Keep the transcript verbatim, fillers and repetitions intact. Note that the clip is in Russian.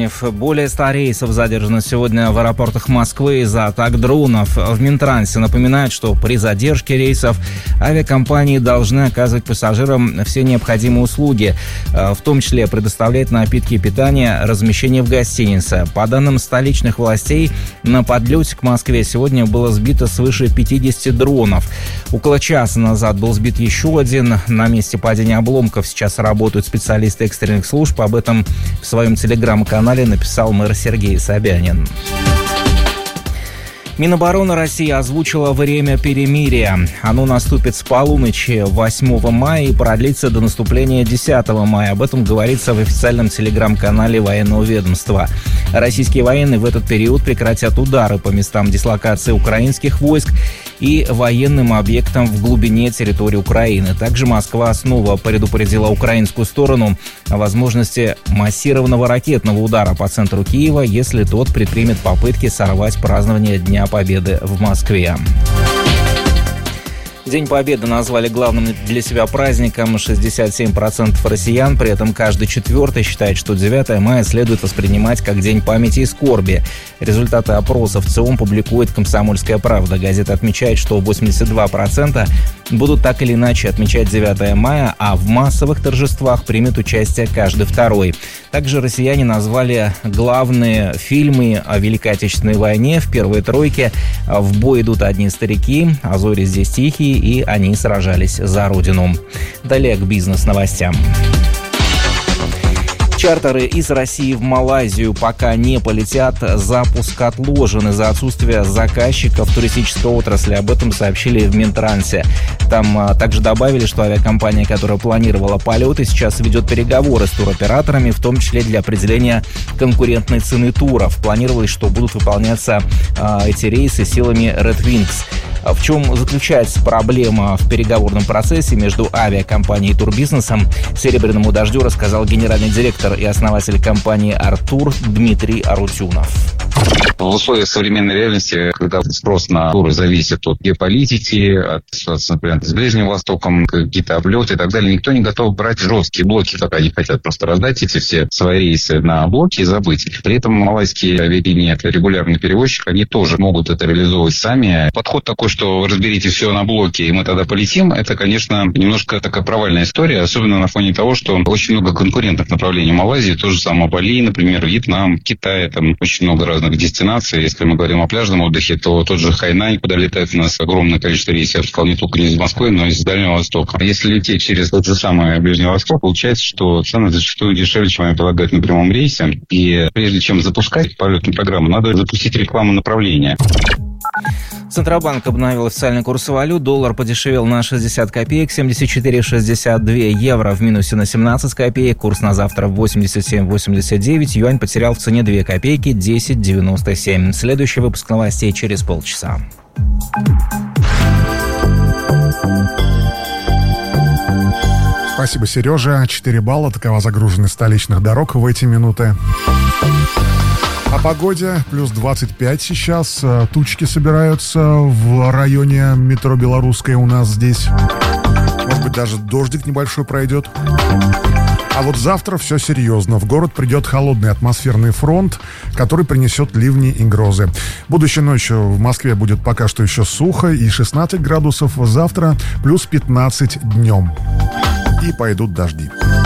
Более ста рейсов задержано сегодня в аэропортах Москвы из-за атак дронов. В Минтрансе напоминают, что при задержке рейсов авиакомпании должны оказывать пассажирам все необходимые услуги, в том числе предоставлять напитки и питание, размещение в гостинице. По данным столичных властей, на подлете к Москве сегодня было сбито свыше пятидесяти дронов. Около часа назад был сбит еще один. На месте падения обломков сейчас работают специалисты экстренных служб. Об этом в своем телеграм-канале написал мэр Сергей Собянин. Минобороны России озвучила время перемирия. Оно наступит с полуночи восьмого мая и продлится до наступления десятого мая. Об этом говорится в официальном телеграм-канале военного ведомства. Российские военные в этот период прекратят удары по местам дислокации украинских войск и военным объектам в глубине территории Украины. Также Москва снова предупредила украинскую сторону о возможности массированного ракетного удара по центру Киева, если тот предпримет попытки сорвать празднование Дня Победы в Москве. День Победы назвали главным для себя праздником шестьдесят семь процентов россиян, при этом каждый четвертый считает, что девятое мая следует воспринимать как День памяти и скорби. Результаты опросов ЦИОМ публикует «Комсомольская правда». Газета отмечает, что восемьдесят два процента будут так или иначе отмечать девятое мая, а в массовых торжествах примет участие каждый второй. Также россияне назвали главные фильмы о Великой Отечественной войне. В первой тройке «В бой идут одни старики», «А зори здесь тихие» и «Они сражались за Родину». Далее к бизнес-новостям. Чартеры из России в Малайзию пока не полетят. Запуск отложен из-за отсутствия заказчиков в туристической отрасли. Об этом сообщили в Минтрансе. Там а, также добавили, что авиакомпания, которая планировала полеты, сейчас ведет переговоры с туроператорами, в том числе для определения конкурентной цены туров. Планировалось, что будут выполняться а, эти рейсы силами Red Wings. В чем заключается проблема в переговорном процессе между авиакомпанией и турбизнесом, «Серебряному дождю» рассказал генеральный директор и основатель компании «Артур» Дмитрий Арутюнов. В условиях современной реальности, когда спрос на туры зависит от геополитики, от ситуации, например, с Ближним Востоком, какие-то облеты и так далее, никто не готов брать жесткие блоки, как они хотят просто раздать эти все свои рейсы на блоки и забыть. При этом малайские авиалинии, это регулярный перевозчик, они тоже могут это реализовывать сами. Подход такой, что разберите все на блоки, и мы тогда полетим, это, конечно, немножко такая провальная история, особенно на фоне того, что очень много конкурентных направлений Малайзии, то же самое Бали, например, Вьетнам, Китай, там очень много разных дестинаций. Если мы говорим о пляжном отдыхе, то тот же Хайнань, куда летает у нас огромное количество рейсов, я бы сказал, не только не из Москвы, но и из Дальнего Востока. А если лететь через тот же самый Ближний Восток, получается, что цены зачастую дешевле, чем они предлагают на прямом рейсе. И прежде чем запускать полетную программу, надо запустить рекламу направления. Центробанк обновил официальный курс валют. Доллар подешевел на шестьдесят копеек, семьдесят четыре шестьдесят два. Евро в минусе на семнадцать копеек. Курс на завтра восемьдесят семь восемьдесят девять. Юань потерял в цене две копейки, десять девяносто семь. Следующий выпуск новостей через полчаса. Спасибо, Сережа. четыре балла. Такова загруженность столичных дорог в эти минуты. О погоде. Плюс двадцать пять сейчас. Тучки собираются в районе метро Белорусская у нас здесь. Может быть, даже дождик небольшой пройдет. А вот завтра все серьезно. В город придет холодный атмосферный фронт, который принесет ливни и грозы. Будущей ночью в Москве будет пока что еще сухо и шестнадцать градусов. Завтра плюс пятнадцать днем. И пойдут дожди.